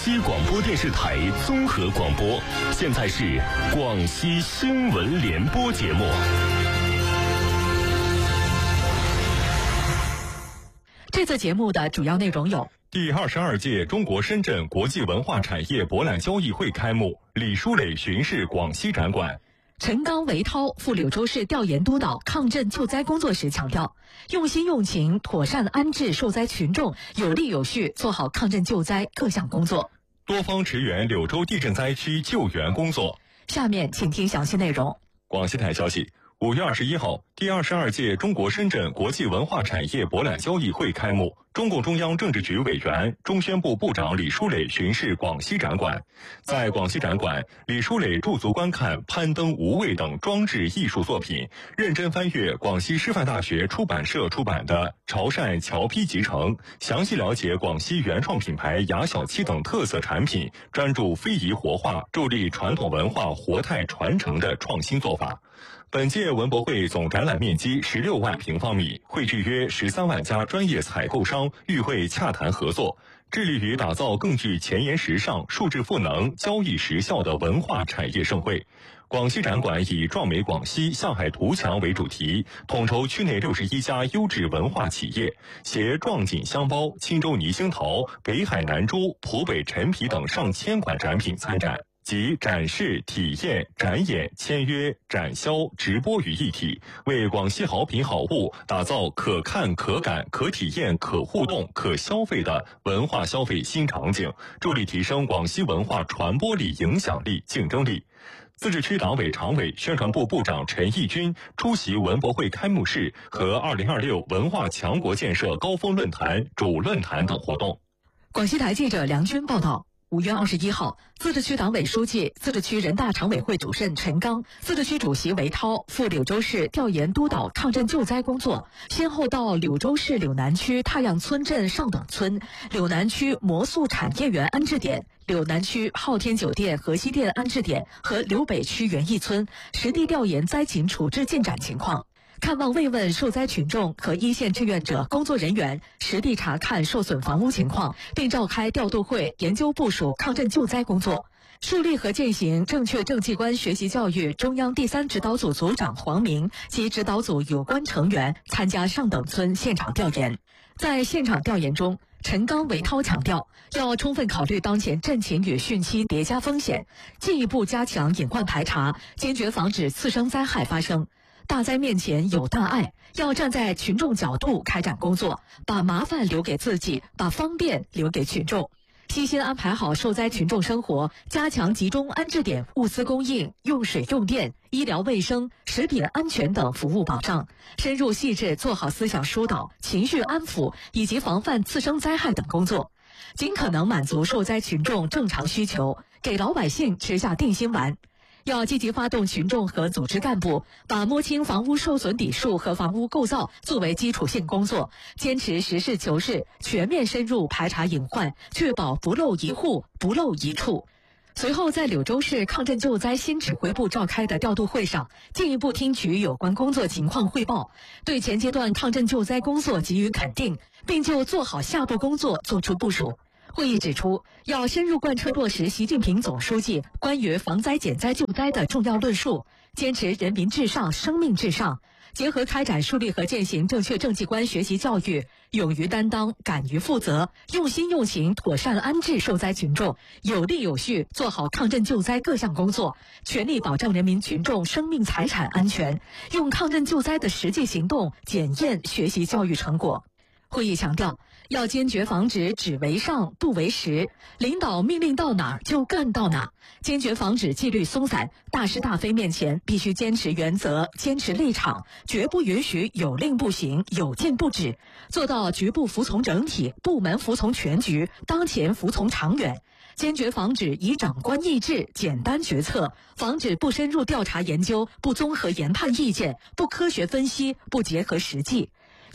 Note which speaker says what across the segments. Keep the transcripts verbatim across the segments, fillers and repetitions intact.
Speaker 1: 西广播电视台综合广播，现在是广西新闻联播节目。
Speaker 2: 这次节目的主要内容有：
Speaker 3: 第二十二届中国深圳国际文化产业博览交易会开幕，李书磊巡视广西展馆。
Speaker 2: 陈刚维涛赴柳州市调研督导抗震救灾工作时强调，用心用情，妥善安置受灾群众，有力有序做好抗震救灾各项工作。
Speaker 3: 多方驰援柳州地震灾区救援工作。
Speaker 2: 下面请听详细内容。
Speaker 3: 广西台消息，五月二十一号，第二十二届中国深圳国际文化产业博览交易会开幕。中共中央政治局委员、中宣部部长李书磊巡视广西展馆。在广西展馆，李书磊驻足观看攀登、无畏等装置艺术作品，认真翻阅广西师范大学出版社出版的《潮汕侨批集成》，详细了解广西原创品牌雅小七等特色产品，专注非遗活化，助力传统文化活态传承的创新做法。本届文博会总展览面积十六万平方米，汇聚约十三万家专业采购商与会洽谈合作，致力于打造更具前沿时尚、数字赋能、交易实效的文化产业盛会。广西展馆以壮美广西、向海图强为主题，统筹区内六十一家优质文化企业，携壮锦香包、钦州泥星陶、北海南珠、浦北陈皮等上千款展品参展，即展示、体验、展演、签约、展销、直播于一体，为广西好品好物打造可看、可感、可体验、可互动、可消费的文化消费新场景，助力提升广西文化传播力、影响力、竞争力。自治区党委常委、宣传部部长陈义军出席文博会开幕式和二零二六文化强国建设高峰论坛主论坛等活动。
Speaker 2: 广西台记者梁军报道。五月二十一号，自治区党委书记、自治区人大常委会主任陈刚、自治区主席韦涛赴柳州市调研督导抗震救灾工作，先后到柳州市柳南区太阳村镇上等村、柳南区魔素产业园安置点、柳南区昊天酒店河西店安置点和柳北区园艺村，实地调研灾情处置进展情况。看望慰问受灾群众和一线志愿者工作人员，实地查看受损房屋情况，并召开调度会，研究部署抗震救灾工作。树立和践行正确政绩观学习教育中央第三指导组组长黄明及指导组有关成员参加上等村现场调研。在现场调研中，陈刚维涛强调，要充分考虑当前震情与汛期叠加风险，进一步加强隐患排查，坚决防止次生灾害发生。大灾面前有大爱，要站在群众角度开展工作，把麻烦留给自己，把方便留给群众。细心安排好受灾群众生活，加强集中安置点物资供应、用水用电、医疗卫生、食品安全等服务保障，深入细致做好思想疏导、情绪安抚以及防范次生灾害等工作，尽可能满足受灾群众正常需求，给老百姓吃下定心丸。要积极发动群众和组织干部，把摸清房屋受损底数和房屋构造作为基础性工作，坚持实事求是，全面深入排查隐患，确保不漏一户、不漏一处。随后，在柳州市抗震救灾新指挥部召开的调度会上，进一步听取有关工作情况汇报，对前阶段抗震救灾工作给予肯定，并就做好下步工作作出部署。会议指出，要深入贯彻落实习近平总书记关于防灾减灾救灾的重要论述，坚持人民至上、生命至上，结合开展树立和践行正确政绩观学习教育，勇于担当、敢于负责，用心用情，妥善安置受灾群众，有力有序做好抗震救灾各项工作，全力保障人民群众生命财产安全，用抗震救灾的实际行动检验学习教育成果。会议强调，要坚决防止只为上不为实，领导命令到哪儿就干到哪儿，坚决防止纪律松散，大是大非面前必须坚持原则，坚持立场，绝不允许有令不行，有禁不止，做到局部服从整体，部门服从全局，当前服从长远。坚决防止以长官意志简单决策，防止不深入调查研究、不综合研判意见、不科学分析、不结合实际。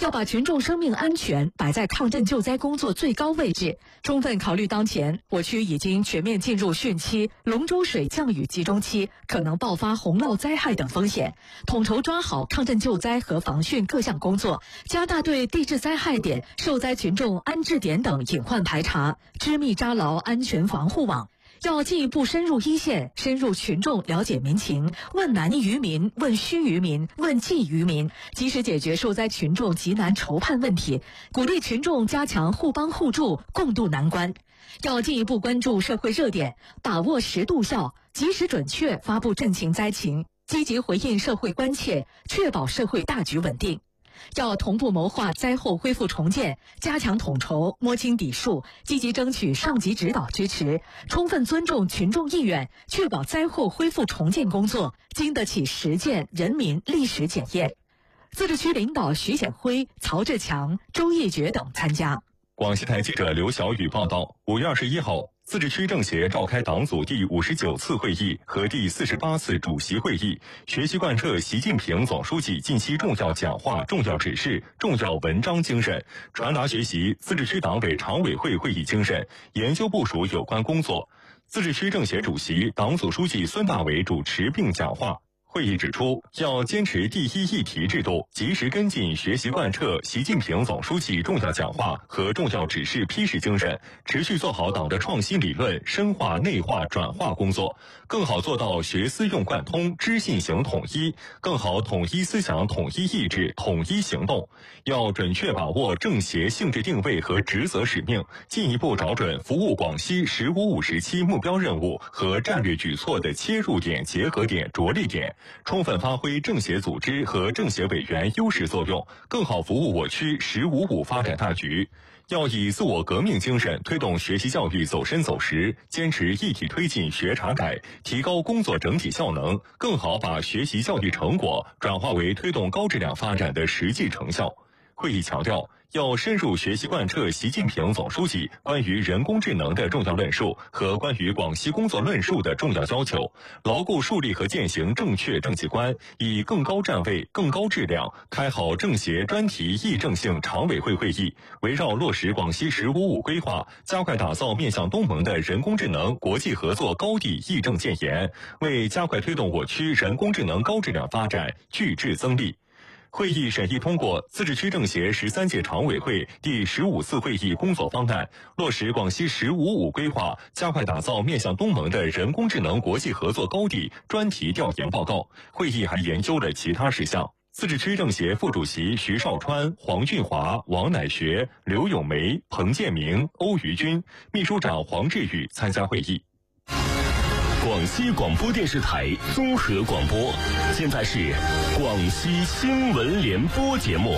Speaker 2: 要把群众生命安全摆在抗震救灾工作最高位置，充分考虑当前我区已经全面进入汛期、龙舟水降雨集中期，可能爆发洪涝灾害等风险，统筹抓好抗震救灾和防汛各项工作，加大对地质灾害点、受灾群众安置点等隐患排查，织密扎牢安全防护网。要进一步深入一线，深入群众，了解民情，问难于民，问需于民，问计于民，及时解决受灾群众急难愁盼问题，鼓励群众加强互帮互助，共度难关。要进一步关注社会热点，把握时度效，及时准确发布震情灾情，积极回应社会关切，确保社会大局稳定。要同步谋划灾后恢复重建，加强统筹，摸清底数，积极争取上级指导支持，充分尊重群众意愿，确保灾后恢复重建工作经得起实践人民历史检验。自治区领导徐显辉、曹志强、周义觉等参加。
Speaker 3: 广西台记者刘晓宇报道，五月二十一号，自治区政协召开党组第五十九次会议和第四十八次主席会议，学习贯彻习近平总书记近期重要讲话、重要指示、重要文章精神，传达学习自治区党委常委会会议精神，研究部署有关工作。自治区政协主席、党组书记孙大伟主持并讲话。会议指出，要坚持第一议题制度，及时跟进学习贯彻习近平总书记重要讲话和重要指示批示精神，持续做好党的创新理论深化内化转化工作，更好做到学思用贯通、知信行统一，更好统一思想、统一意志、统一行动。要准确把握政协性质定位和职责使命，进一步找准服务广西“十五五”时期目标任务和战略举措的切入点、结合点、着力点，充分发挥政协组织和政协委员优势作用，更好服务我区“十五五”发展大局。要以自我革命精神推动学习教育走深走实，坚持一体推进学查改，提高工作整体效能，更好把学习教育成果转化为推动高质量发展的实际成效。会议强调，要深入学习贯彻习近平总书记关于人工智能的重要论述和关于广西工作论述的重要要求，牢固树立和践行正确政绩观，以更高站位、更高质量开好政协专题议政性常委会会议，围绕落实广西“十五五”规划，加快打造面向东盟的人工智能国际合作高地议政建言，为加快推动我区人工智能高质量发展聚智增力。会议审议通过自治区政协十三届常委会第十五次会议工作方案，落实广西“十五五”规划，加快打造面向东盟的人工智能国际合作高地专题调研报告。会议还研究了其他事项。自治区政协副主席徐绍川、黄俊华、王乃学、刘咏梅、彭建明、欧于军，秘书长黄志宇参加会议。
Speaker 1: 广西广播电视台综合广播，现在是广西新闻联播节目。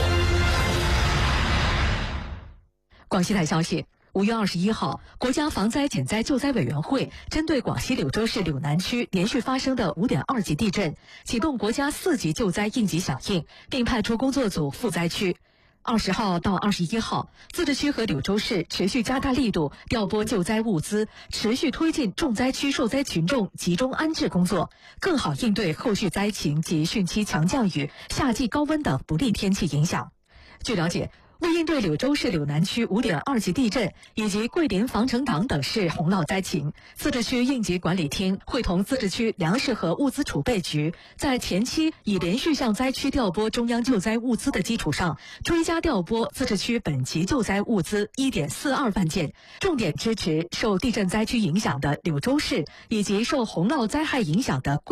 Speaker 2: 广西台消息，五月二十一号，国家防灾减灾救灾委员会针对广西柳州市柳南区连续发生的五点二级地震，启动国家四级救灾应急响应，并派出工作组赴灾区。二十号到二十一号，自治区和柳州市持续加大力度调拨救灾物资，持续推进重灾区受灾群众集中安置工作，更好应对后续灾情及汛期强降雨、夏季高温等不利天气影响。据了解，为应对柳州市柳南区五点二级地震以及桂林防城港等市洪涝灾情，自治区应急管理厅会同自治区粮食和物资储备局，在前期以连续向灾区调拨中央救灾物资的基础上，追加调拨自治区本级救灾物资 一点四二万件，重点支持受地震灾区影响的柳州市以及受洪涝灾害影响的